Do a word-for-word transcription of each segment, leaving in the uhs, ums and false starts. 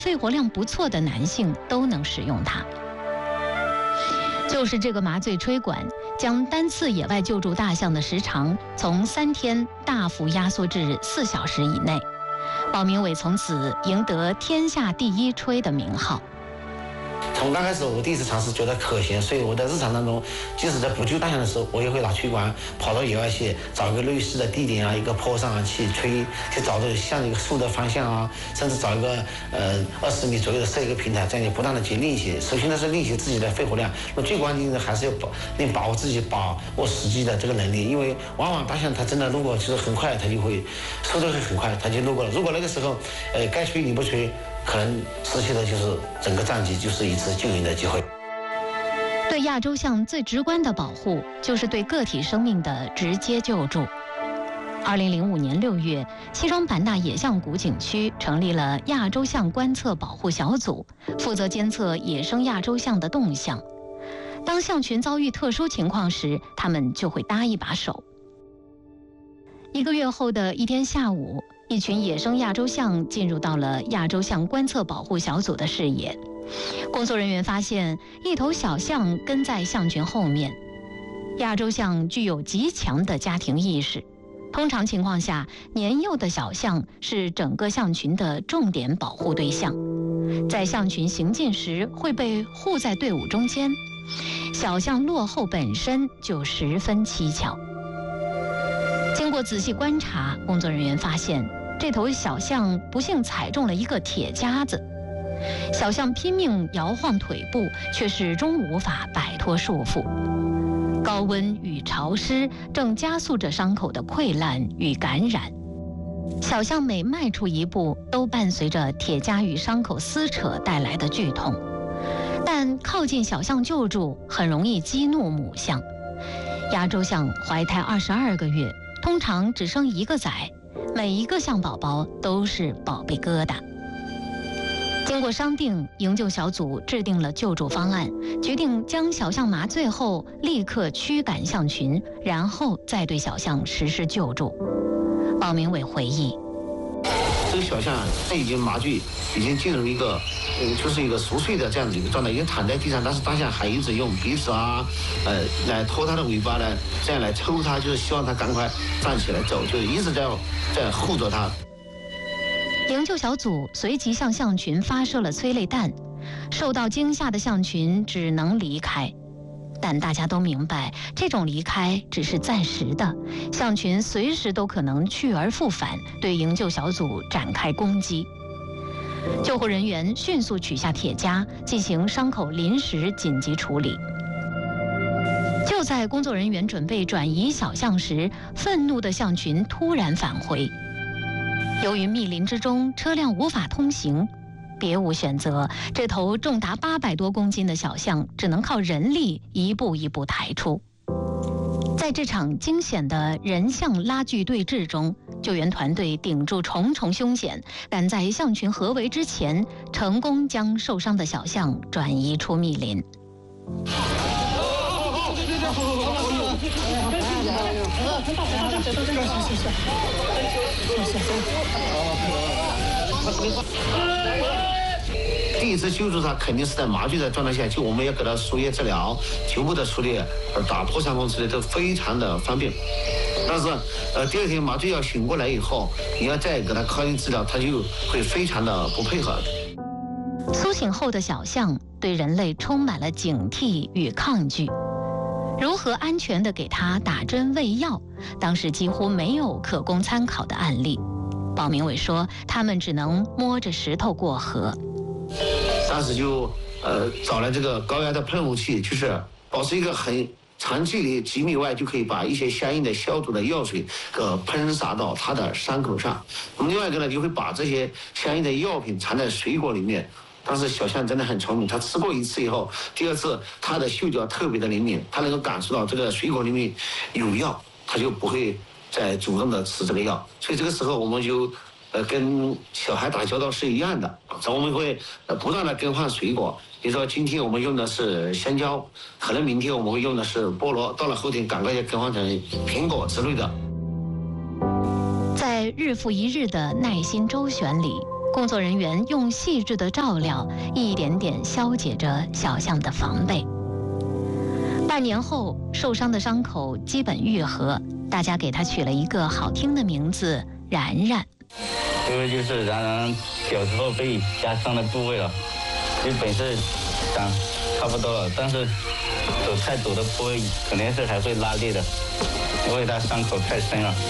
肺活量不错的男性都能使用它。就是这个麻醉吹管，将单次野外救助大象的时长从三天大幅压缩至四小时以内。鲍明伟从此赢得天下第一吹的名号。 从刚开始我第一次尝试觉得可行，所以我在日常当中，即使在不救大象的时候，我也会拿吹管跑到野外去，找一个类似的地点啊，一个坡上啊去吹，去找着向一个树的方向啊，甚至找一个呃二十米左右的设一个平台，这样就不断的去练习。首先呢是练习自己的肺活量，那最关键的还是要把练把握自己把握时机的这个能力，因为往往大象它真的如果就是很快，它就会速度会很快，它就路过了。如果那个时候呃该吹你不吹，可能失去的就是整个战局，就是一次救援的机会。 对亚洲象最直观的保护，就是对个体生命的直接救助。二零零五年六月，西双版纳野象谷景区成立了亚洲象观测保护小组，负责监测野生亚洲象的动向。当象群遭遇特殊情况时，他们就会搭一把手。一个月后的一天下午，一群野生亚洲象进入到了亚洲象观测保护小组的视野。工作人员发现一头小象跟在象群后面。亚洲象具有极强的家庭意识，通常情况下，年幼的小象是整个象群的重点保护对象，在象群行进时会被护在队伍中间。小象落后本身就十分蹊跷。经过仔细观察，工作人员发现这头小象不幸踩中了一个铁夹子，小象拼命摇晃腿部，却始终无法摆脱束缚。高温与潮湿正加速着伤口的溃烂与感染，小象每迈出一步，都伴随着铁夹与伤口撕扯带来的剧痛。但靠近小象救助很容易激怒母象。亚洲象怀胎二十二个月，通常只生一个崽，每一个象宝宝都是宝贝疙瘩。经过商定，营救小组制定了救助方案，决定将小象麻醉后立刻驱赶象群，然后再对小象实施救助。鲍明伟回忆， 这个小象它已经麻醉，已经进入一个嗯，就是一个熟睡的这样子一个状态，已经躺在地上，但是大象还一直用鼻子啊，呃，来拖它的尾巴呢，这样来抽它，就是希望它赶快站起来走，就一直在在护着它。 营救小组随即向象群发射了催泪弹，受到惊吓的象群只能离开。但大家都明白，这种离开只是暂时的，象群随时都可能去而复返，对营救小组展开攻击。救护人员迅速取下铁夹，进行伤口临时紧急处理。就在工作人员准备转移小象时，愤怒的象群突然返回。由于密林之中车辆无法通行，别无选择，这头重达八百多公斤的小象只能靠人力一步一步抬出。在这场惊险的人象拉锯对峙中，救援团队顶住重重凶险，赶在象群合围之前，成功将受伤的小象转移出密林。 第一次救助它肯定是在麻醉的状态下，就我们要给它输液治疗、局部的处理、打破伤风处理都非常的方便。但是，呃，第二天麻醉药醒过来以后，你要再给它靠近治疗，它就会非常的不配合。 苏醒后的小象对人类充满了警惕与抗拒。如何安全地给它打针喂药，当时几乎没有可供参考的案例。鲍明伟说，他们只能摸着石头过河。 当时就呃找了这个高压的喷雾器，就是保持一个很长距离几米外，就可以把一些相应的消毒的药水呃喷洒到它的伤口上。那么另外一个呢，就会把这些相应的药品藏在水果里面。但是小象真的很聪明，它吃过一次以后，第二次它的嗅觉特别的灵敏，它能够感受到这个水果里面有药，它就不会再主动的吃这个药。所以这个时候我们就呃跟小孩打交道是一样的，我们会呃不断的更换水果。比如说今天我们用的是香蕉，可能明天我们会用的是菠萝，到了后天赶快就更换成苹果之类的。 在日复一日的耐心周旋里， 工作人员用细致的照料，一点点消解着小象的防备。半年后，受伤的伤口基本愈合，大家给它取了一个好听的名字——然然。 因为就是然然小时候被压伤的部位了，就本是长差不多了，但是走太陡的坡肯定是还会拉裂的，因为它伤口太深了。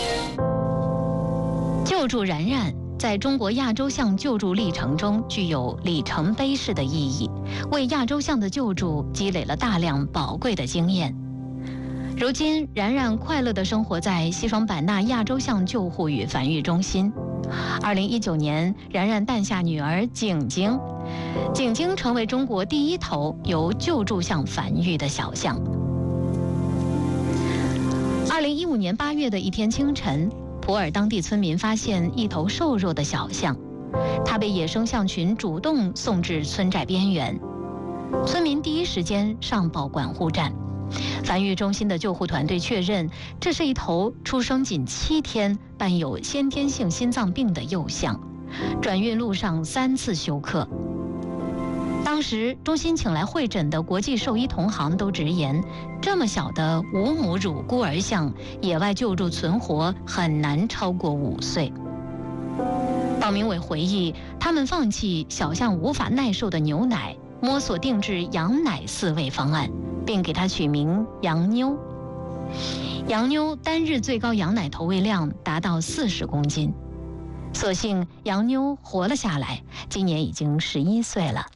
救助然然在中国亚洲象救助历程中具有里程碑式的意义，为亚洲象的救助积累了大量宝贵的经验。如今，然然快乐地生活在西双版纳亚洲象救护与繁育中心。二零一九年，然然诞下女儿景景，景景成为中国第一头由救助象繁育的小象。二零一五年八月的一天清晨，普洱当地村民发现一头瘦弱的小象，它被野生象群主动送至村寨边缘。村民第一时间上报管护站。繁育中心的救护团队确认，这是一头出生仅七天、伴有先天性心脏病的幼象，转运路上三次休克。当时，中心请来会诊的国际兽医同行都直言，这么小的无母乳孤儿象，野外救助存活很难超过五岁。鲍明伟回忆，他们放弃小象无法耐受的牛奶，摸索定制羊奶饲喂方案，并给它取名羊妞。羊妞单日最高羊奶投喂量达到四十公斤，所幸羊妞活了下来，今年已经十一岁了。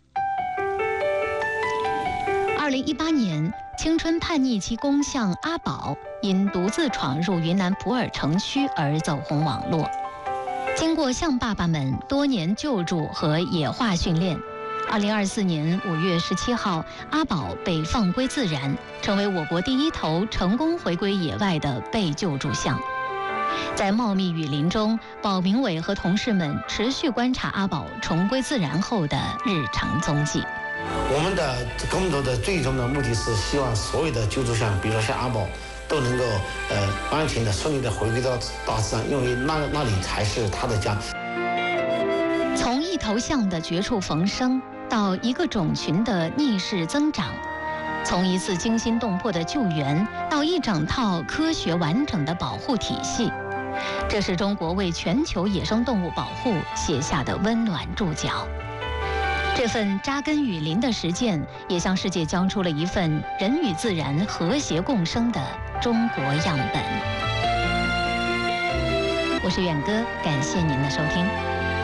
二零一八年，青春叛逆期公象阿宝因独自闯入云南普洱城区而走红网络。经过象爸爸们多年救助和野化训练，二零二四年五月十七号，阿宝被放归自然，成为我国第一头成功回归野外的被救助象。在茂密雨林中，鲍明伟和同事们持续观察阿宝重归自然后的日常踪迹。 我们的工作的最终的目的是希望所有的救助象，比如说像阿宝，都能够呃安全的、顺利的回归到大自然，因为那那里才是他的家。 从一头象的绝处逢生，到一个种群的逆势增长，从一次惊心动魄的救援，到一整套科学完整的保护体系，这是中国为全球野生动物保护写下的温暖注脚。这份扎根雨林的实践，也向世界交出了一份人与自然和谐共生的中国样本。我是远哥，感谢您的收听。